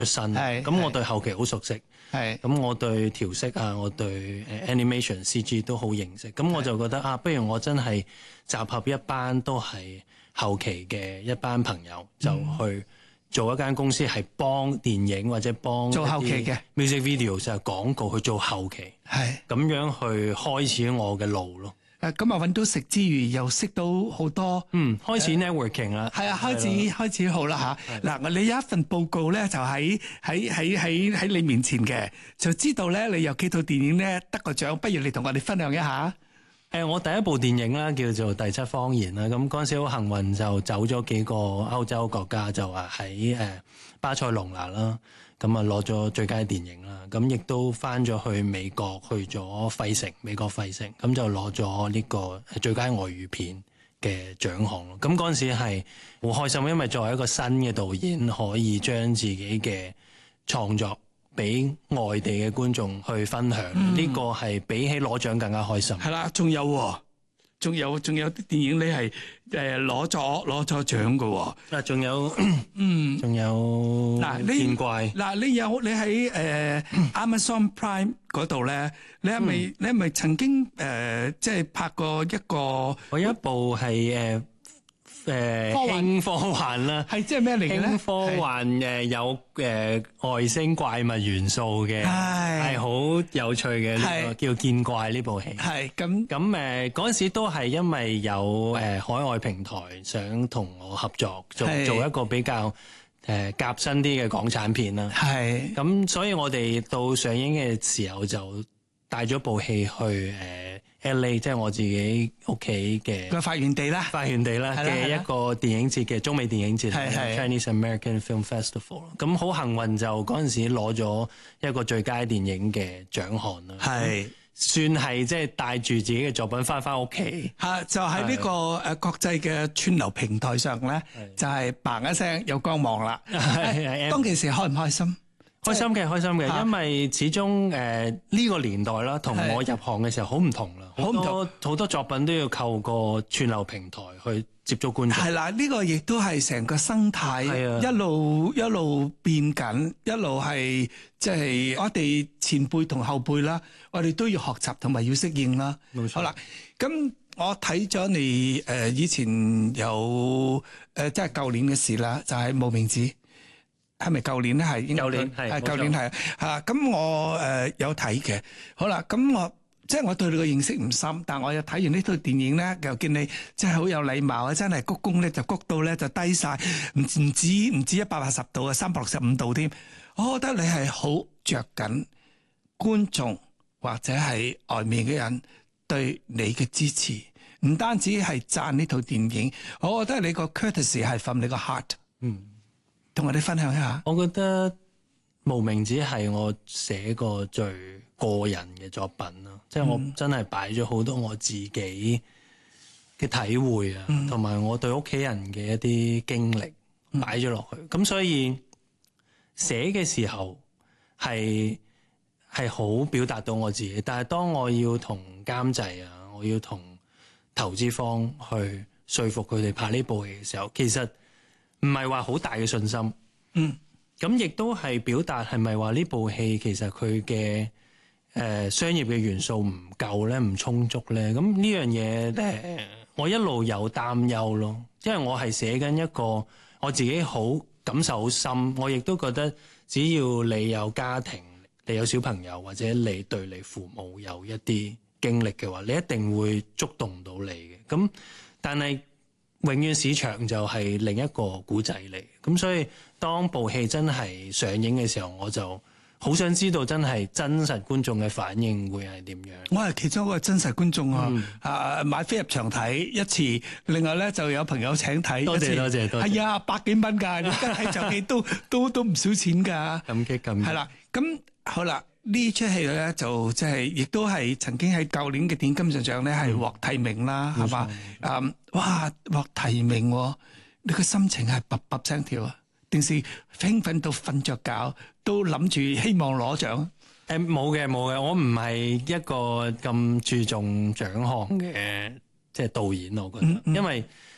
身，咁我對後期好熟悉，咁我對調色啊，我對animation CG 都好認識，咁我就覺得不如我真係集合一班都係後期嘅一班朋友，就去做一間公司，係幫電影或者幫做後期嘅 music video 就係廣告去做後期，咁樣去開始我嘅路咯。 咁揾到食之餘，又識到好多， 開始 networking 啦。係啊， 開始好啦嚇。嗱，你有一份報告咧，就喺你面前嘅，就知道咧你有幾套電影咧得個獎，不如你同我哋分享一下。 我第一部電影啦，叫做《第七方言》啦。咁嗰陣時好幸運，就走咗幾個歐洲國家，就話喺巴塞隆拿啦，咁啊攞咗最佳電影啦。咁亦都翻咗去美國，去咗美國費城，咁就攞咗呢個最佳外語片嘅獎項咯。咁嗰陣時係好開心，因為作為一個新嘅導演，可以將自己嘅創作俾外地嘅觀眾去分享，呢個係比起攞獎更加開心。 係啦，仲有啲電影你係攞咗獎㗎。 仲有見怪。 你喺Amazon Prime 嗰度咧，你係咪曾經即係拍過一個？ 我有一部係輕科幻啦， 係即係咩嚟嘅咧？ 輕科幻有外星怪物元素嘅，係好有趣嘅，呢個叫見怪呢部戲。係咁嗰陣時都係因為有海外平台想同我合作，做一個比較夾新啲嘅港產片啦。係咁，所以我哋到上映嘅時候就帶咗部戲去LA， 即係我自己屋企嘅個發源地啦嘅一個電影節嘅中美電影節，Chinese American Film Festival。咁好幸運就嗰陣時攞咗一個最佳電影嘅獎項啦。係算係即係帶住自己嘅作品翻屋企。就喺呢個國際嘅串流平台上咧，就係嘭一聲有光芒啦。當其時開唔開心？開心嘅，因為始終呢個年代啦，同我入行嘅時候好唔同啦，好多作品都要透過串流平台去接觸觀眾。係啦，呢個亦都係成個生態一路變緊，一路係即係我哋前輩同後輩啦，我哋都要學習同埋要適應啦。冇錯。好啦，咁我睇咗你以前有即係舊年嘅事啦，就係無名指。係咪舊年咧？係舊年係舊年係嚇。咁我有睇嘅。好啦，咁我即係我對你嘅認識唔深，但我又睇完呢套電影咧，又見你真係好有禮貌啊！真係鞠躬咧就鞠到咧就低晒，唔止180度啊，365度添。我覺得你係好着緊觀眾或者係外面嘅人對你嘅支持，唔單止係讚呢套電影，我覺得你個 courtesy 係 from 你個 heart。同我哋分享一下。我覺得無名指係我寫過最個人嘅作品咯，即係我真係擺咗好多我自己嘅體會啊，同埋我對屋企人嘅一啲經歷擺咗落去。咁所以寫嘅時候係好表達到我自己，但係當我要同監製啊，我要同投資方去說服佢哋拍呢部戲嘅時候，其實唔係話好大嘅信心，咁亦都係表達係咪話呢部戲其實佢嘅商業嘅元素唔夠咧，唔充足咧？咁呢樣嘢我一路有擔憂咯，因為我係寫緊一個我自己好感受好深，我亦都覺得只要你有家庭，你有小朋友，或者你對你父母有一啲經歷嘅話，你一定會觸動到你嘅。咁但係永遠市場就係另一個古仔嚟，咁所以當部戲真係上映嘅時候，我就好想知道真係真實觀眾嘅反應會係點樣。我係其中一個真實觀眾啊！買飛入場睇一次，另外咧就有朋友請睇。多謝。係啊，100幾蚊㗎，而家睇場戲都唔少錢㗎。感激。係啦，咁好啦。呢出戲咧就即係亦都係曾經喺舊年嘅電金像獎咧係獲提名啦，係嘛？哇，獲提名，你個心情係卜卜聲跳啊？定是興奮到瞓着覺，都諗住希望攞獎？冇嘅，我唔係一個咁注重獎項嘅即係導演，我覺得，因為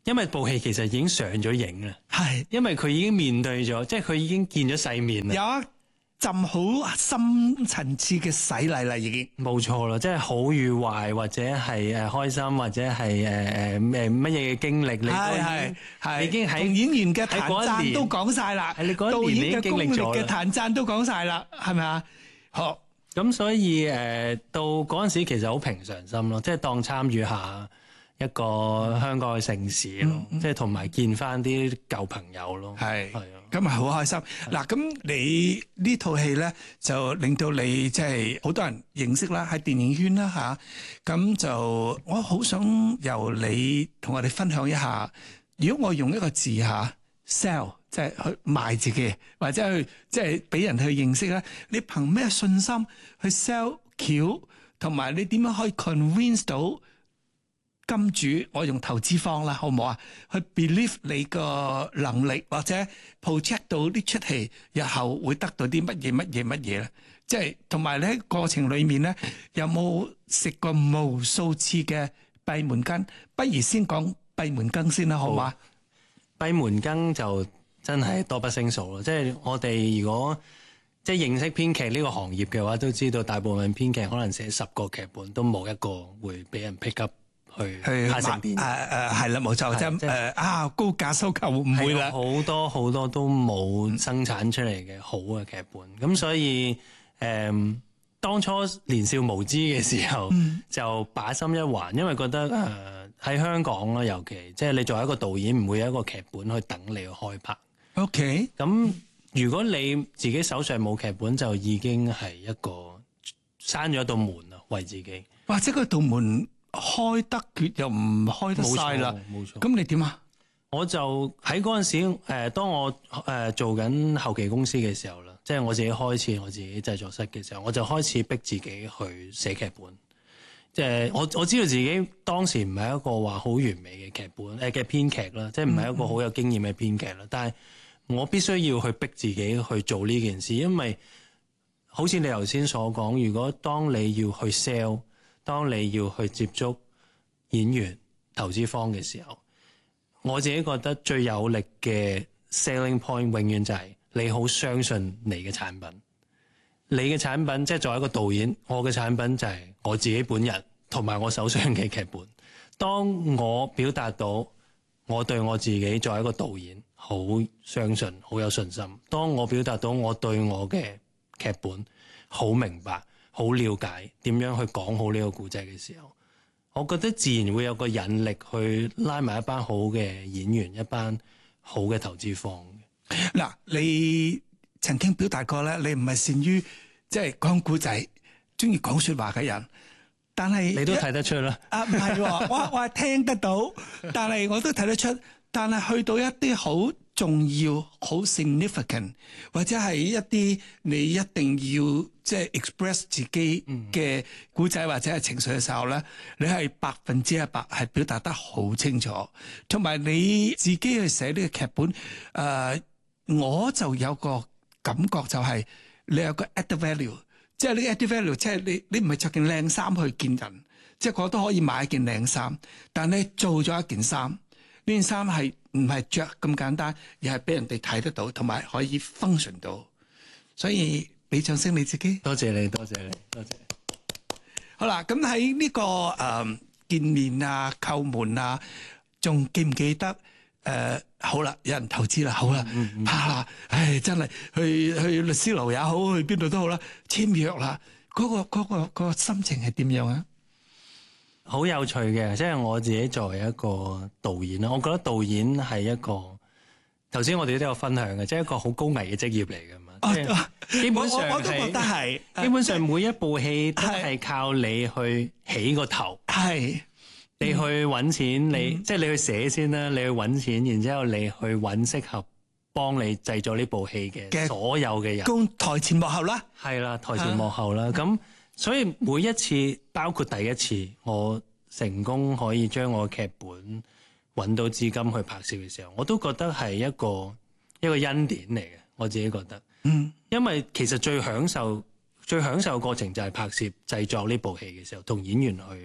因為部戲其實已經上咗映啦， 係， 因為佢已經面對咗，即係佢已經見咗世面啦， 有一浸好深層次嘅洗禮啦，已經冇錯啦，即係好與壞，或者係開心，或者係咩乜嘢嘅經歷，你已經喺演員嘅喺彈讚都講晒啦， 你嗰導一年已經演嘅功力經歷咗嘅彈讚都講晒啦，係咪啊？好， 咁所以到嗰陣時其實好平常心咯，即係當參與下一個香港嘅盛事咯，即係同埋見翻啲舊朋友咯， 係啊。 咁啊，好開心嗱！咁你呢套戲咧，就令到你即係好多人認識啦，喺電影圈啦嚇。咁就我好想由你同我哋分享一下，如果我用一個字嚇 sell，即係去賣自己，或者去即係俾人去認識咧，你憑咩信心去 sell 橋，同埋你點樣可以 convince 到金主，我用投資方啦，好唔好啊？去 believe 你個能力，或者 project 到呢出戲日後會得到啲乜嘢咧？即係同埋你喺過程裏面咧，有冇食過無數次嘅閉門羹？不如先講閉門羹先啦，好嘛？ 閉門羹就真係多不勝數咯，即係我哋如果即係認識編劇呢個行業嘅話，都知道大部分編劇可能寫10個劇本，都冇一個會俾人 pick up。去拍成電影係啦，冇錯，即係高價收購唔會啦， 好多都冇生產出嚟嘅好嘅劇本，咁所以當初年少無知嘅時候，就把心一橫，因為覺得喺香港啦，尤其即係你作為一個導演，唔會有一個劇本去等你去開拍。 OK， 咁如果你自己手上冇劇本，就已經係一個閂咗一道門啦，為自己。 或者個道門開得決又唔開得晒啦， 冇錯。 咁你點啊？ 我就喺嗰陣時，當我做緊後期公司嘅時候啦，即係我自己開設我自己製作室嘅時候，我就開始逼自己去寫劇本。即係我知道自己當時唔係一個話好完美嘅劇本嘅編劇啦，即係唔係一個好有經驗嘅編劇啦。但係我必須要去逼自己去做呢件事，因為好似你頭先所講，如果當你要去 sell，當你要去接觸演員、投資方嘅時候，我自己覺得最有力嘅 selling point 永遠就係你好相信你嘅產品。你嘅產品即係作為一個導演，我嘅產品就係我自己本人同埋我手上嘅劇本。當我表達到我對我自己作為一個導演好相信、好有信心，當我表達到我對我嘅劇本好明白、好了解點樣去講好呢個故仔嘅時候，我覺得自然會有個引力去拉埋一班好嘅演員、一班好嘅投資方。 嗱，你曾經表達過咧，你唔係善於即係講故仔、中意講說話嘅人，但係你都睇得出啦。 唔係喎，我係聽得到，但係我都睇得出。但係去到一啲好重要、好 significant， 或者係一啲你一定要即係 express 自己嘅故仔或者係情緒嘅時候咧，你係100%係表達得好清楚，同埋你自己去寫呢個劇本。我就有個感覺就係你有個 add value， 即係呢個 add value， 即係你唔係着件靚衫去見人，即係我都可以買一件靚衫，但你做咗一件衫，呢件衫係唔係着咁簡單，而係俾人哋睇得到，同埋可以 function 到，所以俾掌聲你自己。 多謝你，多謝你，多謝。 好啦，咁喺呢個見面啊、叩門啊，仲記唔記得？好啦，有人投資啦，好啦，真係去律師樓也好，去邊度都好啦，簽約啦，嗰個心情係點樣啊？ 好有趣嘅，即係我自己作為一個導演啦，我覺得導演係一個頭先我哋都有分享嘅，即係一個好高危嘅職業嚟㗎嘛。基本上我都覺得係， 基本上每一部戲都係靠你去起個頭。 係。 你去揾錢，即係你去寫先啦，你去揾錢，然之後你去揾適合幫你製作呢部戲嘅所有嘅人， 台前幕後啦， 係啦，台前幕後啦。咁所以每一次，包括第一次，我成功可以將我嘅劇本揾到資金去拍攝嘅時候，我都覺得係一個恩典嚟嘅。我自己覺得，因為其實最享受嘅過程就係拍攝製作呢部戲嘅時候，同演員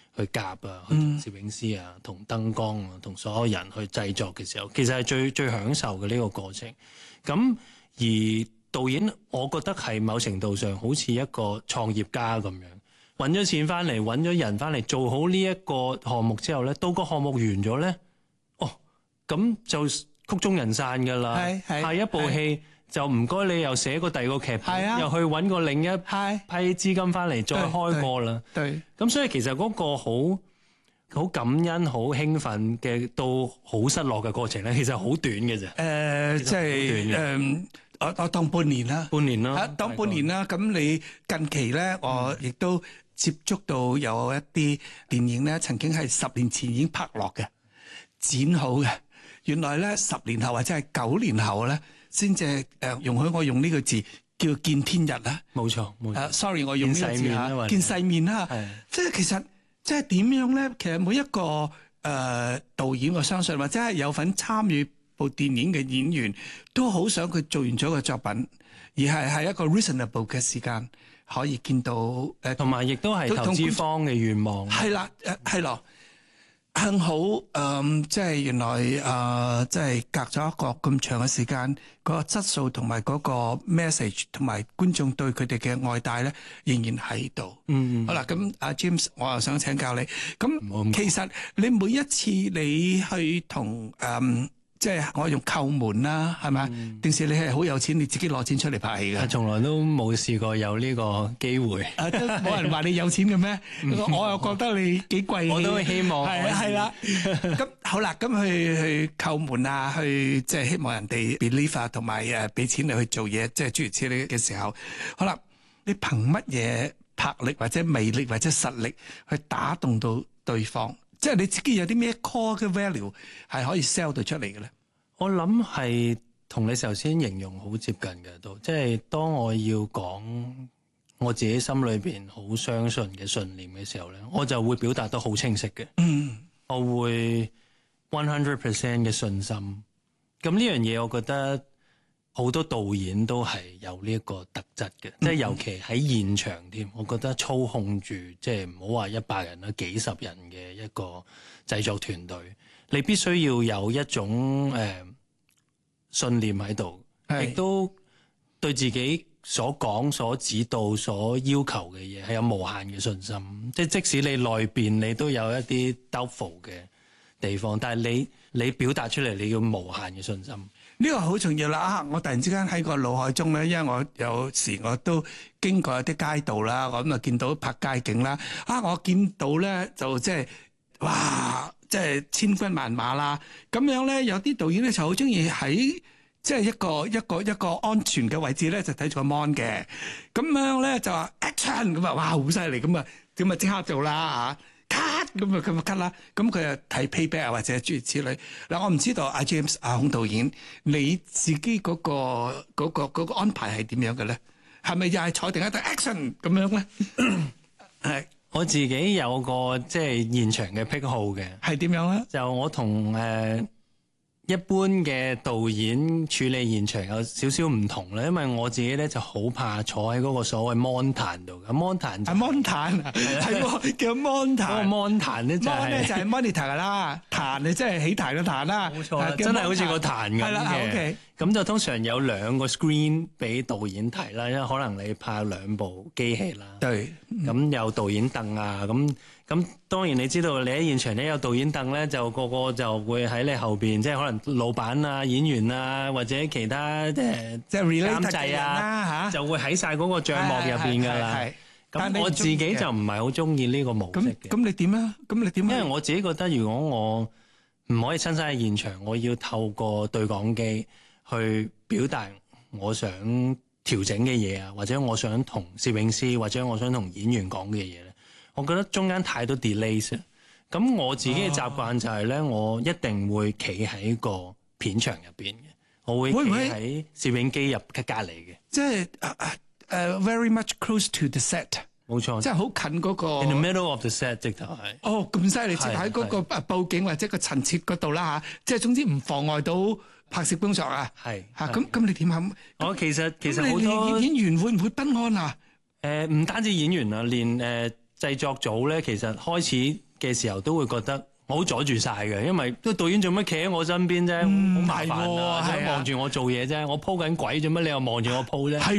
夾啊，去同攝影師啊，同燈光啊，同所有人去製作嘅時候，其實係最享受嘅呢個過程。咁而導演，我覺得係某程度上好似一個創業家咁樣，揾咗錢翻嚟，揾咗人翻嚟，做好呢一個項目之後咧，到個項目完咗咧，咁就曲終人散㗎啦。下一部戲就唔該你又寫個第二個劇本，又去揾個另一批資金翻嚟再開過啦。咁所以其實嗰個好感恩、好興奮嘅到好失落嘅過程咧，其實好短嘅啫。 即係我當半年啦，當半年啦。咁你近期咧，我亦都接觸到有一啲電影咧，曾經係10年前已經拍落嘅、剪好嘅。原來咧10年後或者係9年後咧，先至容許我用呢個字叫見天日啦。 冇錯。 sorry， 我用呢個字嚇，見世面啦。即係其實即係點樣咧？其實每一個導演，我相信或者係有份參與部電影嘅演員，都好想佢做完咗個作品，而係一個 reasonable 嘅時間可以見到同埋亦都係投資方嘅願望。 係啦，係咯。幸好即係原來即係隔咗一個咁長嘅時間，嗰個質素同埋嗰個 message 同埋觀眾對佢哋嘅愛戴咧，仍然喺度。好啦，咁阿 James，我又想請教你。咁其實你每一次你去同即係我用叩門啦，係咪？定是你係好有錢，你自己攞錢出嚟拍戲嘅？ 從來都冇試過有呢個機會。 都冇人話你有錢嘅咩？我又覺得你幾貴氣。 我都希望係啦。咁好啦，咁去叩門啊，去即係希望人哋 believe 啊，同埋俾錢你去做嘢，即係諸如此類嘅時候，好啦，你憑乜嘢魄力或者魅力或者實力去打動到對方？即係你自己有啲咩 core 嘅 value 係可以 sell 到出嚟嘅咧？ 我諗係同你頭先形容好接近嘅都，即係當我要講我自己心裏邊好相信嘅信念嘅時候咧，我就會表達得好清晰嘅。我會 100% 嘅信心。咁呢樣嘢，我覺得好多導演都係有呢一個特質嘅，即係尤其喺現場添。我覺得操控住即係唔好話100人啦，幾十人嘅一個製作團隊，你必須要有一種信念喺度，亦都對自己所講、所指導、所要求嘅嘢係有無限嘅信心。即使你內邊你都有一啲 doubtful 嘅地方，但係你表達出嚟，你要無限嘅信心。 呢個好重要啦！我突然之間喺個腦海中咧，因為我有時我都經過一啲街道啦，我咁啊見到拍街景啦，我見到咧就即係哇，即係千軍萬馬啦。咁樣咧，有啲導演咧就好中意喺即係一個安全嘅位置咧，就睇住個 mon 嘅。咁樣咧就話 action 咁啊，哇好犀利咁啊，點啊即刻做啦嚇！cut 咁啊 cut 啦，咁佢又睇 payback 啊或者諸如此類。嗱，我唔知道阿 James 阿孔導演你自己嗰個安排係點樣嘅咧？係咪又係坐定喺度 action 咁樣咧？係我自己有個即係現場嘅癖好嘅， 係點樣咧？ 就我同一般嘅導演處理現場有少少唔同啦，因為我自己咧就好怕坐喺嗰個所謂 mon 壇度嘅 mon 壇 ，mon 壇係叫 mon 壇。 嗰個 mon 壇咧就係 monitor 噶啦，壇你即係起壇嘅壇啦， 冇錯，真係好似個壇咁嘅。咁就通常有2個 screen 俾導演睇啦，因為可能你拍2部機器啦。 對， 咁有導演凳啊，咁當然你知道你喺現場咧有導演凳咧，就個個就會喺你後邊，即係可能老闆啊、演員啊或者其他即係監製啊，就會喺晒嗰個帳幕入邊噶啦。咁我自己就唔係好中意呢個模式嘅。 咁你點啊？因為我自己覺得，如果我唔可以親身喺現場，我要透過對講機去表達我想調整嘅嘢啊，或者我想同攝影師或者我想同演員講嘅嘢咧，我覺得中間太多 delays。咁我自己嘅習慣就係咧，我一定會企喺個片場入邊嘅，我會企喺攝影機入隔離嘅， 即係very much close to the set。 冇錯， 即係好近嗰個 in the middle of the set， 直頭係。 哦，咁犀利！即係喺嗰個佈景或者個陳設嗰度啦嚇，即係總之唔妨礙到拍攝工作啊。 係嚇，咁你點諗？ 我其實好多演員會唔會不安啊？ 唔單止演員啊，連製作組咧，其實開始嘅時候都會覺得我好阻住晒嘅，因為都導演做乜企喺我身邊啫，好麻煩啊，想望住我做嘢啫，我鋪緊鬼做乜你又望住我鋪啫？